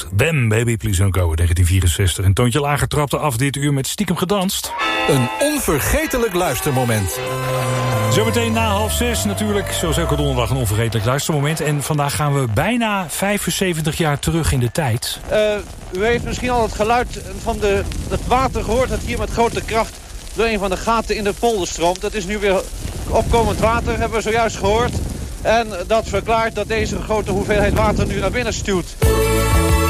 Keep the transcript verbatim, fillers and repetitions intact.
Bam, Baby Please Don't Go, negentien vierenzestig. En Toontje Lager trapte af dit uur met Stiekem Gedanst. Een onvergetelijk luistermoment. Zometeen na half zes natuurlijk, zoals elke donderdag een onvergetelijk luistermoment. En vandaag gaan we bijna vijfenzeventig jaar terug in de tijd. Uh, u heeft misschien al het geluid van de, het water gehoord dat hier met grote kracht door een van de gaten in de polder stroomt. Dat is nu weer opkomend water, hebben we zojuist gehoord. En dat verklaart dat deze grote hoeveelheid water nu naar binnen stuwt.